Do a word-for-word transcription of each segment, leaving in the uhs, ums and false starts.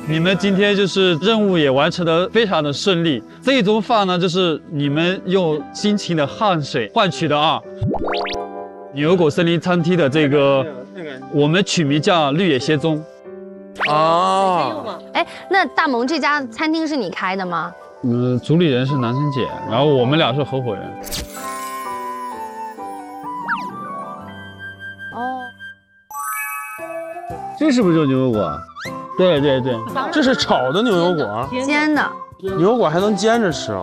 你们今天就是任务也完成得非常的顺利。这一顿饭呢，就是你们用辛勤的汗水换取的啊。牛油果森林餐厅的这个，我们取名叫绿野仙踪。 哦， 哎，那大萌这家餐厅是你开的吗？ 嗯，主理人是南生姐，然后我们俩是合伙人。 哦， 这是不是就牛油果？对对对， 这是炒的牛油果， 煎的。 牛油果还能煎着吃。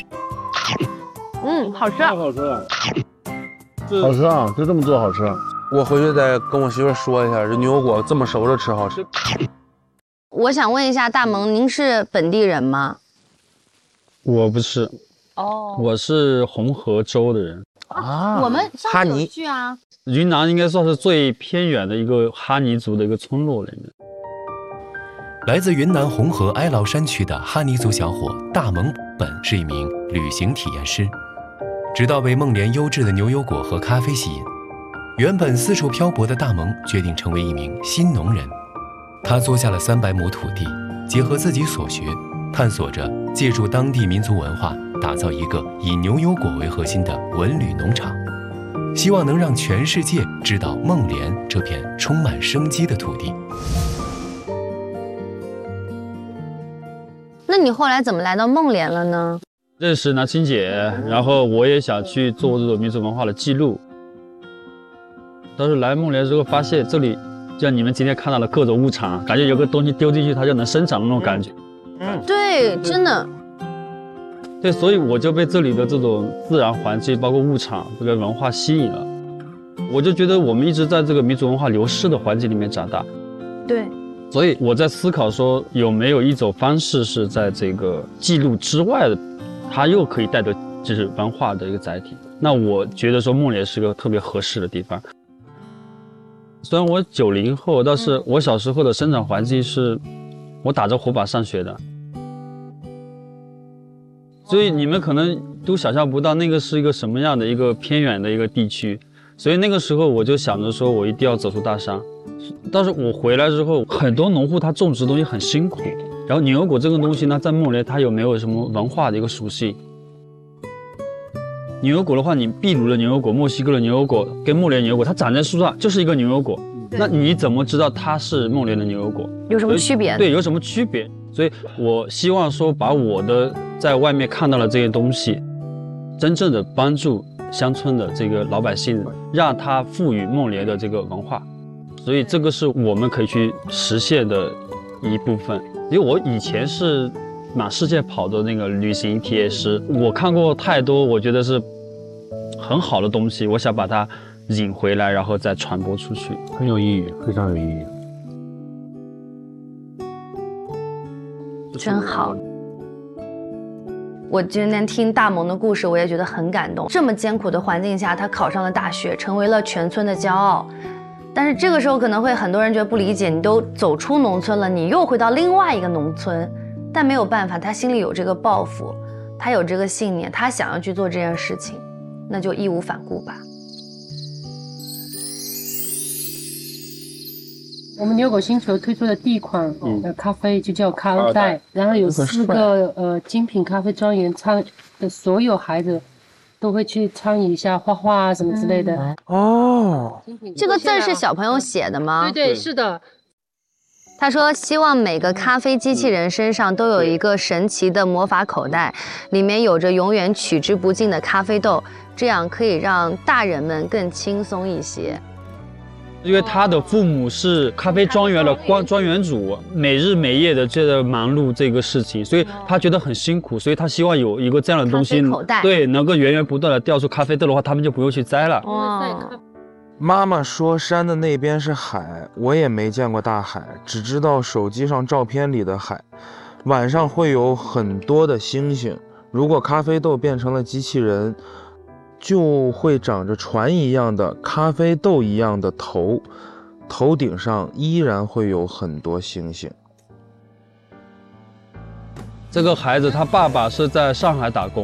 嗯，好吃。 太好吃了。好吃啊，就这么做好吃。 我回去再跟我媳妇说一下，这牛油果这么熟着吃好吃。 我想问一下大萌，您是本地人吗？ 我不是。 哦， 我是红河州的人。 啊， 我们上次有去啊。 云南应该算是最偏远的一个哈尼族的一个村落里面。 来自云南红河哀牢山区的哈尼族小伙大萌本是一名旅行体验师，直到被孟连优质的牛油果和咖啡吸引，原本四处漂泊的大萌决定成为一名新农人。他租下了三百亩土地，结合自己所学，探索着借助当地民族文化，打造一个以牛油果为核心的文旅农场，希望能让全世界知道孟连这片充满生机的土地。 那你后来怎么来到孟连了呢？ 认识南青姐，然后我也想去做这种民族文化的记录。但是来孟连之后，发现这里像你们今天看到的各种物产，感觉有个东西丢进去它就能生长的那种感觉。 嗯，对，真的。 对，所以我就被这里的这种自然环境，包括物产这个文化吸引了。我就觉得我们一直在这个民族文化流失的环境里面长大。 对。 所以我在思考说，有没有一种方式是在这个记录之外的，它又可以带着就是文化的一个载体。那我觉得说孟连是个特别合适的地方。虽然我九零后，但是我小时候的生长环境是，我打着火把上学的，所以你们可能都想象不到那个是一个什么样的一个偏远的一个地区。所以那个时候我就想着说，我一定要走出大山。但是我回来之后，很多农户他种植东西很辛苦，然后牛油果这个东西呢，在孟连它有没有什么文化的一个属性？牛油果的话，你秘鲁的牛油果、墨西哥的牛油果跟孟连牛油果，它长在树上就是一个牛油果，那你怎么知道它是孟连的牛油果？ 有什么区别？ 对，有什么区别？所以我希望说，把我的在外面看到的这些东西，真正的帮助乡村的这个老百姓，让他赋予孟连的这个文化。所以这个是我们可以去实现的一部分。因为我以前是满世界跑的那个旅行体验师，我看过太多我觉得是很好的东西，我想把它引回来，然后再传播出去， 很有意义，非常有意义。 真好。我今天听大萌的故事，我也觉得很感动。这么艰苦的环境下，他考上了大学，成为了全村的骄傲。但是这个时候可能会很多人觉得不理解，你都走出农村了，你又回到另外一个农村，但没有办法，他心里有这个抱负，他有这个信念，他想要去做这件事情，那就义无反顾吧。 我们牛油果星球推出的第一款呃咖啡就叫咖二代，然后有四个呃精品咖啡庄园参的所有孩子都会去参与一下画画啊什么之类的。 哦， 这个字是小朋友写的吗？ 对对，是的。 他说希望每个咖啡机器人身上都有一个神奇的魔法口袋，里面有着永远取之不尽的咖啡豆，这样可以让大人们更轻松一些。 因为他的父母是咖啡庄园的庄庄园主，每日每夜的这个忙碌这个事情，所以他觉得很辛苦，所以他希望有一个这样的东西，对，能够源源不断的掉出咖啡豆的话，他们就不用去摘了。 哇！ 妈妈说山的那边是海，我也没见过大海，只知道手机上照片里的海。晚上会有很多的星星，如果咖啡豆变成了机器人，就会长着船一样的咖啡豆一样的头，头顶上依然会有很多星星。 这个孩子他爸爸是在上海打工，